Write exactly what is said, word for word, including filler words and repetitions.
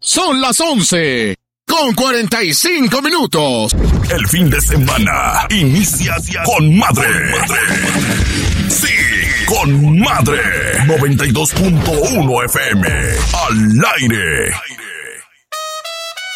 Son las once con cuarenta y cinco minutos. El fin de semana inicia con madre. Sí, con madre. noventa y dos punto uno F M. Al aire.